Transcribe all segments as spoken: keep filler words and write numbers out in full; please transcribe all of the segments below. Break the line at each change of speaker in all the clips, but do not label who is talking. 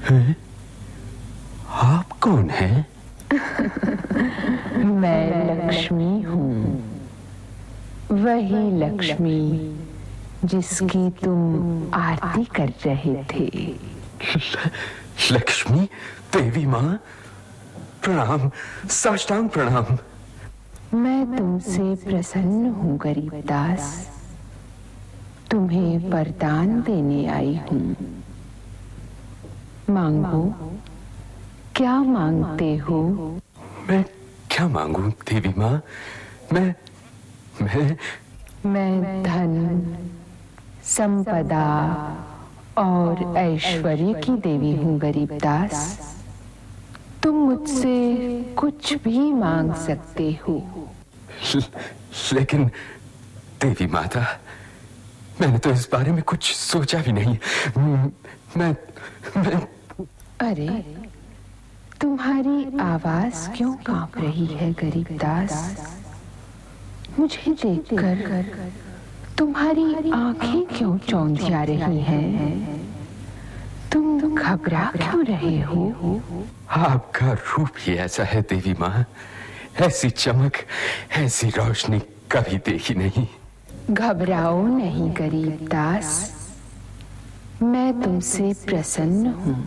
हैं? आप कौन हैं?
मैं लक्ष्मी हूँ, वही लक्ष्मी जिसकी तुम आरती कर रहे थे।
ल, लक्ष्मी देवी माँ, प्रणाम, साष्टांग प्रणाम।
मैं तुमसे प्रसन्न हूँ गरीबदास, तुम्हें वरदान देने आई हूँ। मांगो, क्या मांगते हो?
मैं क्या मांगू देवी माँ? मैं मैं
मैं धन, संपदा और ऐश्वर्य की देवी हूँ गरीबदास। तुम मुझसे कुछ भी मांग सकते हो।
ल, लेकिन देवी माता, मैंने तो इस बारे में कुछ सोचा भी नहीं। मैं मैं
अरे, तुम्हारी आवाज क्यों कांप रही है गरीबदास? मुझे देखकर तुम्हारी आंखें क्यों चौंधिया रही हैं? तुम घबरा क्यों रहे हो?
आपका रूप ही ऐसा है देवी माँ, ऐसी चमक, ऐसी रोशनी कभी देखी नहीं।
घबराओ नहीं गरीबदास, मैं तुमसे प्रसन्न हूँ।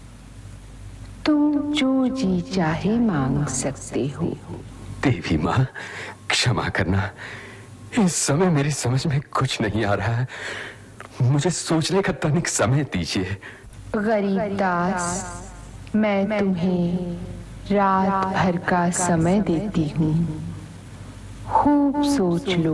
तुम जो जी चाहे मांग सकते हो।
देवी माँ, क्षमा करना, इस समय मेरी समझ में कुछ नहीं आ रहा है। मुझे सोचने का तनिक समय दीजिए।
गरीबदास, मैं तुम्हें रात भर का समय देती हूँ। खूब सोच लो।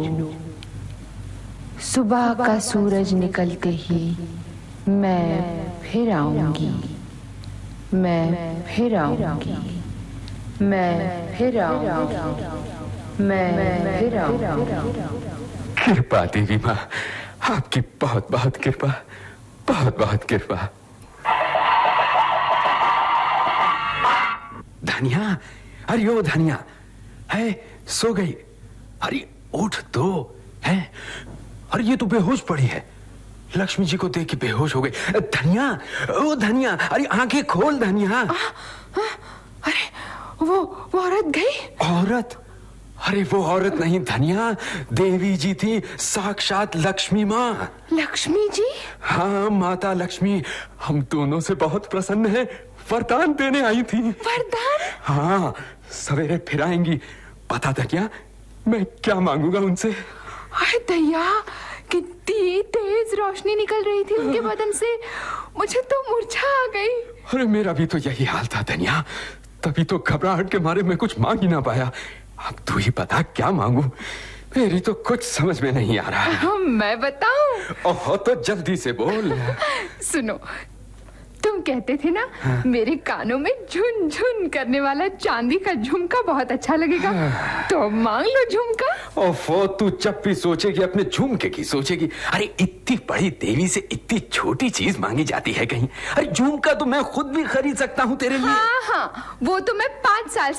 सुबह का सूरज निकलते ही मैं फिर आऊंगी, मैं फिर आऊंगी, मैं फिर आऊंगी, मैं फिर आऊंगी।
कृपा देवी माँ, आपकी बहुत बहुत कृपा, बहुत बहुत कृपा। धनिया, अरे ओ धनिया, है सो गई? अरे उठ तो है। अरे ये तो बेहोश पड़ी है। लक्ष्मी जी को देख के बेहोश हो गई। धनिया, ओ धनिया, अरे आंखें खोल धनिया।
आ, आ, अरे वो वो औरत गई?
औरत? अरे वो औरत नहीं धनिया, देवी जी थी, साक्षात लक्ष्मी माँ।
लक्ष्मी जी?
हाँ माता लक्ष्मी, हम दोनों से बहुत प्रसन्न हैं, वरदान देने आई थी।
वरदान?
हाँ, सवेरे फिर आएंगी। पता था क्या मैं क्या मांगूंगा उनसे?
अरे दया, कितनी तेज रोशनी निकल रही थी उनके बदन से, मुझे तो मूर्छा आ गई।
अरे मेरा भी तो यही हाल था धनिया, तभी तो घबराहट के मारे मैं कुछ मांग ही ना पाया। अब तू ही बता क्या मांगू, मेरी तो कुछ समझ में नहीं आ रहा है।
हाँ, मैं बताऊं?
ओहो, तो जल्दी से बोल।
सुनो, तुम कहते थे ना, हाँ? मेरे कानों में झुन झुन करने वाला चांदी का झुमका बहुत अच्छा लगेगा, हाँ। तो मांग लो झुमका।
ओफो, तू जब भी सोचेगी अपने झुमके की सोचेगी। अरे इतनी बड़ी देवी से इतनी छोटी चीज मांगी जाती है कहीं? अरे झुमका तो मैं खुद भी खरीद सकता हूँ तेरे लिए।
हाँ हाँ, वो तो मैं पाँच साल